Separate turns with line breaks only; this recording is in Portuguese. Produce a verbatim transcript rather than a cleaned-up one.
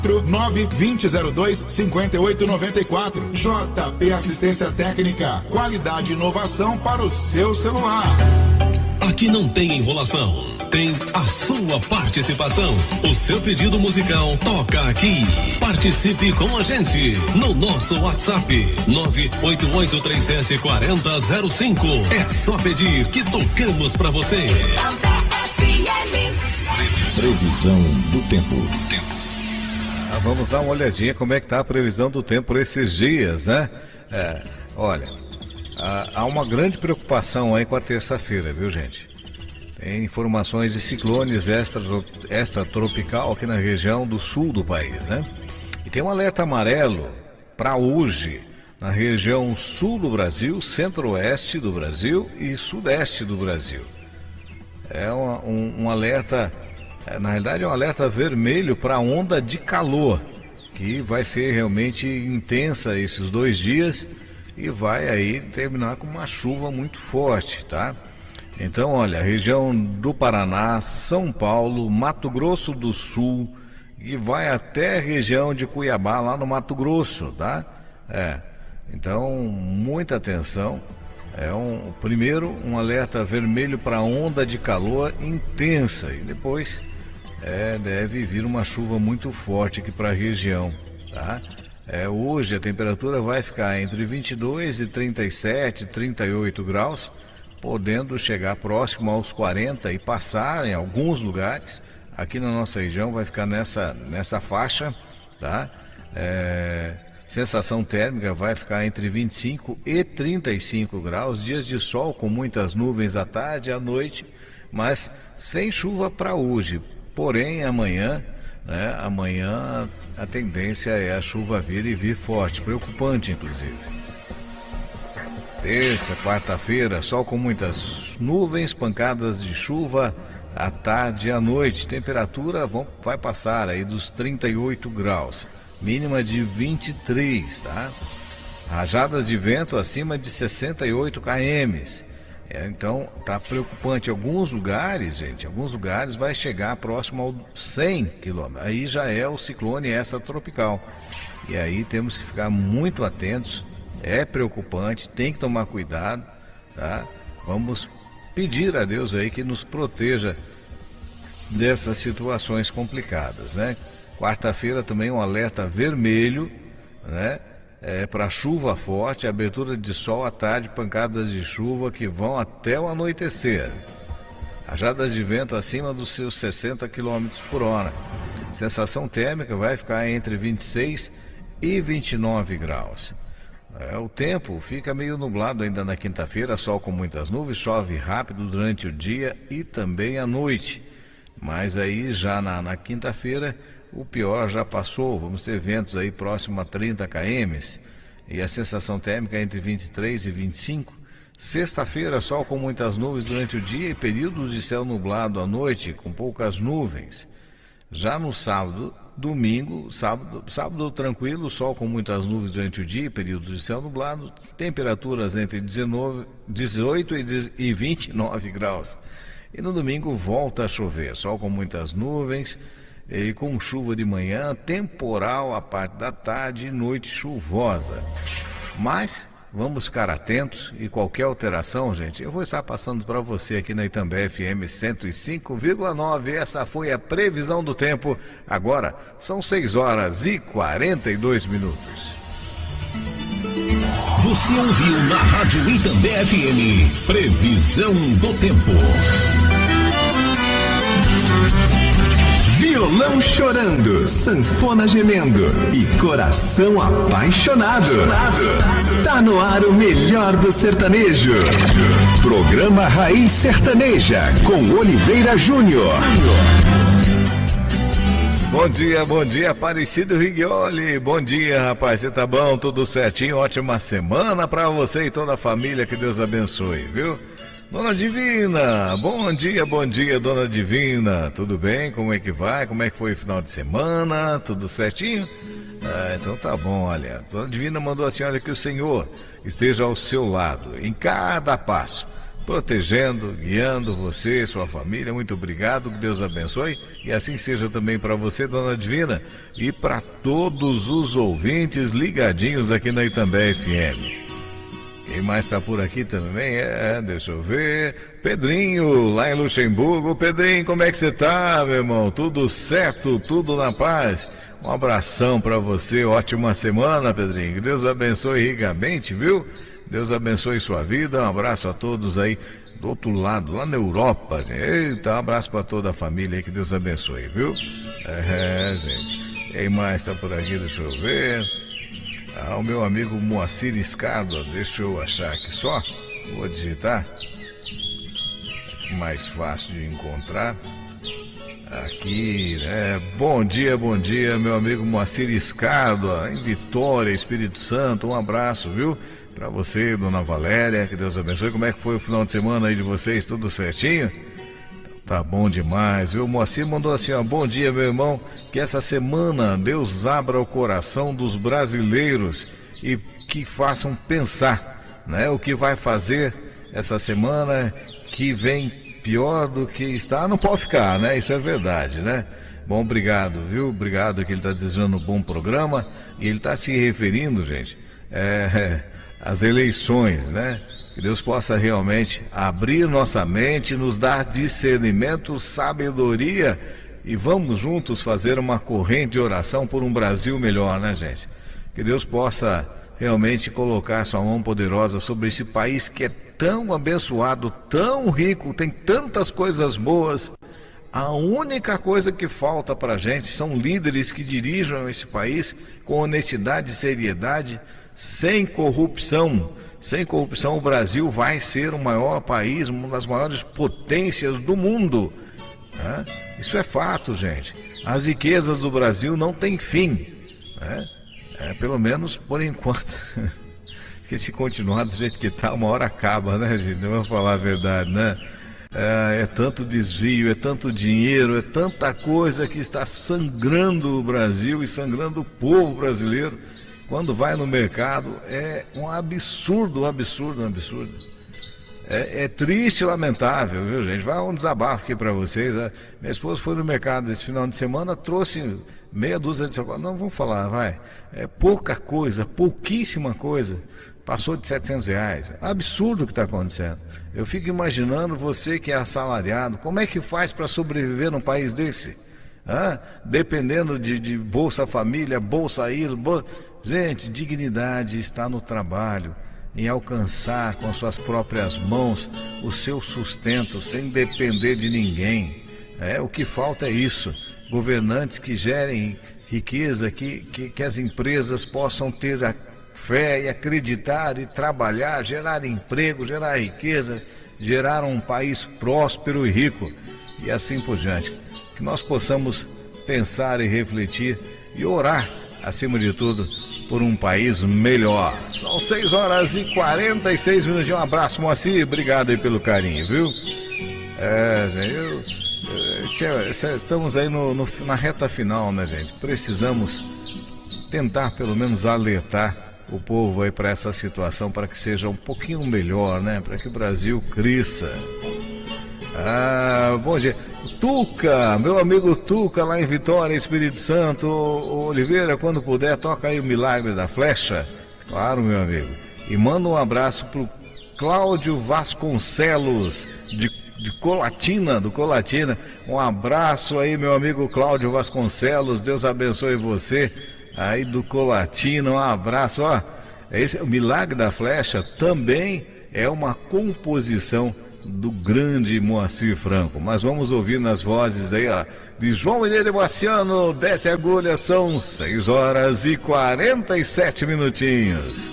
nove dois zero dois, cinco oito nove quatro. J P Assistência Técnica, qualidade e inovação para o seu celular.
Aqui não tem enrolação, tem a sua participação. O seu pedido musical toca aqui. Participe com a gente no nosso WhatsApp nove oito oito três sete quatro zero zero cinco. É só pedir que tocamos pra você.
Previsão do tempo.
Ah, vamos dar uma olhadinha como é que tá a previsão do tempo por esses dias, né? É, olha, há, há uma grande preocupação aí com a terça-feira, viu, gente? Tem informações de ciclones extra, extratropical aqui na região do sul do país, né? E tem um alerta amarelo para hoje na região sul do Brasil, centro-oeste do Brasil e sudeste do Brasil. É uma, um, um alerta, na realidade é um alerta vermelho para onda de calor, que vai ser realmente intensa esses dois dias e vai aí terminar com uma chuva muito forte, tá? Então, olha, região do Paraná, São Paulo, Mato Grosso do Sul e vai até a região de Cuiabá, lá no Mato Grosso, tá? É, então, muita atenção. É um, primeiro, um alerta vermelho para onda de calor intensa e depois é, deve vir uma chuva muito forte aqui para a região, tá? É, hoje a temperatura vai ficar entre vinte e dois e trinta e sete, trinta e oito graus, podendo chegar próximo aos quarenta e passar em alguns lugares. Aqui na nossa região vai ficar nessa, nessa faixa, tá? É, sensação térmica vai ficar entre vinte e cinco e trinta e cinco graus, dias de sol com muitas nuvens à tarde e à noite, mas sem chuva para hoje. Porém, amanhã, né, amanhã a tendência é a chuva vir e vir forte, preocupante inclusive. Terça, quarta-feira, sol com muitas nuvens, pancadas de chuva à tarde e à noite. Temperatura vão, vai passar aí dos trinta e oito graus, mínima de vinte e três, tá? Rajadas de vento acima de sessenta e oito quilômetros. É, então, tá preocupante. Alguns lugares, gente, alguns lugares vai chegar próximo aos cem quilômetros. Aí já é o ciclone extratropical. E aí temos que ficar muito atentos. É preocupante, tem que tomar cuidado, tá? Vamos pedir a Deus aí que nos proteja dessas situações complicadas, né? Quarta-feira também um alerta vermelho, né? É, para chuva forte, abertura de sol à tarde, pancadas de chuva que vão até o anoitecer. Rajadas de vento acima dos seus sessenta quilômetros por hora. Sensação térmica vai ficar entre vinte e seis e vinte e nove graus. É, o tempo fica meio nublado ainda na quinta-feira, sol com muitas nuvens, chove rápido durante o dia e também à noite. Mas aí já na, na quinta-feira o pior já passou, vamos ter ventos aí próximo a trinta quilômetros e a sensação térmica entre vinte e três e vinte e cinco. Sexta-feira, sol com muitas nuvens durante o dia e períodos de céu nublado à noite, com poucas nuvens. Já no sábado, domingo, sábado, sábado tranquilo, sol com muitas nuvens durante o dia, períodos de céu nublado, temperaturas entre dezenove, dezoito e vinte e nove graus. E no domingo volta a chover, sol com muitas nuvens e com chuva de manhã, temporal a parte da tarde e noite chuvosa. Mas vamos ficar atentos e qualquer alteração, gente, eu vou estar passando para você aqui na Itambé F M cento e cinco vírgula nove. Essa foi a previsão do tempo. Agora são seis horas e quarenta e dois minutos.
Você ouviu na Rádio Itambé F M, previsão do tempo.
Violão chorando, sanfona gemendo e coração apaixonado. Tá no ar o melhor do sertanejo. Programa Raiz Sertaneja com Oliveira Júnior.
Bom dia, bom dia, Aparecido Rigioli. Bom dia, rapaz, você tá bom? Tudo certinho? Ótima semana pra você e toda a família, que Deus abençoe, viu? Dona Divina, bom dia, bom dia, Dona Divina. Tudo bem? Como é que vai? Como é que foi o final de semana? Tudo certinho? Ah, então tá bom, olha. Dona Divina mandou assim, olha, que o Senhor esteja ao seu lado, em cada passo. protegendo, guiando você, sua família. Muito obrigado, que Deus abençoe e assim seja também para você, dona Divina, e para todos os ouvintes ligadinhos aqui na Itambé F M. Quem mais está por aqui também é, deixa eu ver, Pedrinho, lá em Luxemburgo. Pedrinho, como é que você tá, meu irmão? Tudo certo? Tudo na paz? Um abração para você, ótima semana, Pedrinho. Que Deus abençoe ricamente, viu? Deus abençoe sua vida. Um abraço a todos aí do outro lado, lá na Europa. Eita, um abraço para toda a família aí, que Deus abençoe, viu? É, gente. Quem mais está por aqui? Deixa eu ver. Ah, o meu amigo Moacir Escada, deixa eu achar aqui só, vou digitar, mais fácil de encontrar, aqui, né? Bom dia, bom dia, meu amigo Moacir Escada, em Vitória, Espírito Santo, um abraço, viu? Pra você, dona Valéria, que Deus abençoe. Como é que foi o final de semana aí de vocês, tudo certinho? Tá bom demais, viu? O Moacir mandou assim, ó, bom dia, meu irmão, que essa semana Deus abra o coração dos brasileiros e que façam pensar, né? O que vai fazer essa semana que vem pior do que está, não pode ficar, né? Isso é verdade, né? Bom, obrigado, viu? Obrigado que ele está desejando um bom programa e ele está se referindo, gente, é, às eleições, né? Que Deus possa realmente abrir nossa mente, nos dar discernimento, sabedoria e vamos juntos fazer uma corrente de oração por um Brasil melhor, né, gente? Que Deus possa realmente colocar sua mão poderosa sobre esse país que é tão abençoado, tão rico, tem tantas coisas boas. A única coisa que falta para a gente são líderes que dirijam esse país com honestidade e seriedade, sem corrupção. Sem corrupção, o Brasil vai ser o maior país, uma das maiores potências do mundo. Né? Isso é fato, gente. As riquezas do Brasil não têm fim. Né? É, pelo menos por enquanto. Porque se continuar do jeito que está, uma hora acaba, né, gente? Vamos falar a verdade, né? É, é tanto desvio, é tanto dinheiro, é tanta coisa que está sangrando o Brasil e sangrando o povo brasileiro. Quando vai no mercado, é um absurdo, um absurdo, um absurdo. É, é triste e lamentável, viu, gente? Vai um desabafo aqui para vocês. Né? Minha esposa foi no mercado esse final de semana, trouxe meia dúzia de chocolate. Não, vamos falar, vai. É pouca coisa, pouquíssima coisa. Passou de setecentos reais. Absurdo o que está acontecendo. Eu fico imaginando você que é assalariado, como é que faz para sobreviver num país desse? Hã? Dependendo de, de Bolsa Família, Bolsa I R S, Bolsa... Gente, dignidade está no trabalho, em alcançar com suas próprias mãos o seu sustento, sem depender de ninguém. É, o que falta é isso. Governantes que gerem riqueza, que, que, que as empresas possam ter a fé e acreditar e trabalhar, gerar emprego, gerar riqueza, gerar um país próspero e rico e assim por diante. Que nós possamos pensar e refletir e orar, acima de tudo, por um país melhor. São seis horas e quarenta e seis minutos. Um abraço, Moacir. Obrigado aí pelo carinho, viu? É, eu, eu, estamos aí no, no, na reta final, né, gente? Precisamos tentar, pelo menos, alertar o povo aí para essa situação, para que seja um pouquinho melhor, né? Para que o Brasil cresça. Ah, bom dia. Tuca, meu amigo Tuca, lá em Vitória, Espírito Santo. Ô, Oliveira, quando puder, toca aí o Milagre da Flecha. Claro, meu amigo. E manda um abraço pro Cláudio Vasconcelos, de, de Colatina, do Colatina. Um abraço aí, meu amigo Cláudio Vasconcelos. Deus abençoe você aí do Colatina. Um abraço, ó. Esse, o Milagre da Flecha também é uma composição do grande Moacir Franco, mas vamos ouvir nas vozes aí, ó, de João Mineiro e Marciano. Desce a agulha, são seis horas e quarenta e sete minutinhos.